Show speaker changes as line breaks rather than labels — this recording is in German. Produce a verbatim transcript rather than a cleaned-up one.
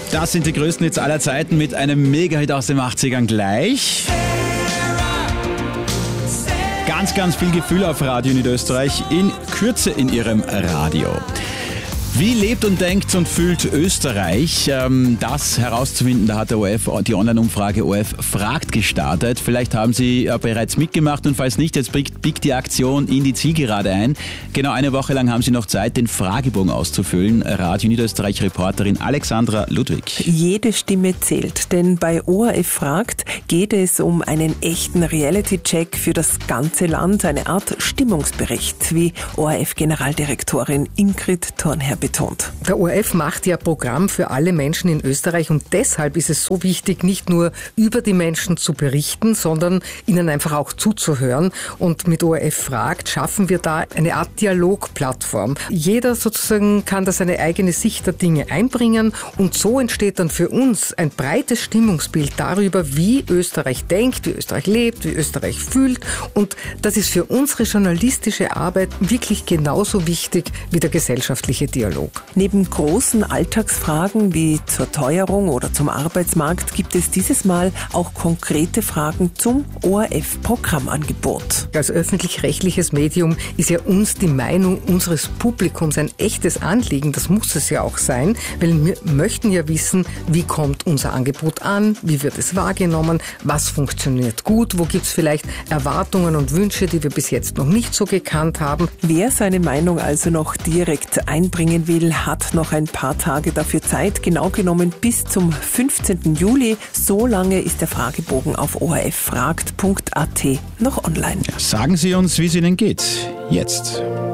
Das sind die größten Hits aller Zeiten mit einem Mega-Hit aus den achtzigern gleich. Ganz, ganz viel Gefühl auf Radio Niederösterreich in Kürze in Ihrem Radio. Wie lebt und denkt und fühlt Österreich? Das herauszufinden, da hat der O R F die Online-Umfrage O R F fragt gestartet. Vielleicht haben Sie bereits mitgemacht und falls nicht, jetzt biegt die Aktion in die Zielgerade ein. Genau eine Woche lang haben Sie noch Zeit, den Fragebogen auszufüllen. Radio Niederösterreich-Reporterin Alexandra Ludwig.
Jede Stimme zählt, denn bei O R F fragt geht es um einen echten Reality-Check für das ganze Land, eine Art Stimmungsbericht, wie O R F-Generaldirektorin Ingrid Thornherr betont.
Der O R F macht ja Programm für alle Menschen in Österreich und deshalb ist es so wichtig, nicht nur über die Menschen zu berichten, sondern ihnen einfach auch zuzuhören. Und mit O R F fragt schaffen wir da eine Art Dialogplattform. Jeder sozusagen kann da seine eigene Sicht der Dinge einbringen und so entsteht dann für uns ein breites Stimmungsbild darüber, wie Österreich denkt, wie Österreich lebt, wie Österreich fühlt. Und das ist für unsere journalistische Arbeit wirklich genauso wichtig wie der gesellschaftliche Dialog.
Neben großen Alltagsfragen wie zur Teuerung oder zum Arbeitsmarkt gibt es dieses Mal auch konkrete Fragen zum O R F-Programmangebot.
Als öffentlich-rechtliches Medium ist ja uns die Meinung unseres Publikums ein echtes Anliegen. Das muss es ja auch sein, weil wir möchten ja wissen, wie kommt unser Angebot an, wie wird es wahrgenommen, was funktioniert gut, wo gibt es vielleicht Erwartungen und Wünsche, die wir bis jetzt noch nicht so gekannt haben.
Wer seine Meinung also noch direkt einbringen will, hat noch ein paar Tage dafür Zeit, genau genommen bis zum fünfzehnten Juli. So lange ist der Fragebogen auf o r f fragt punkt a t noch online.
Ja, sagen Sie uns, wie es Ihnen geht. Jetzt.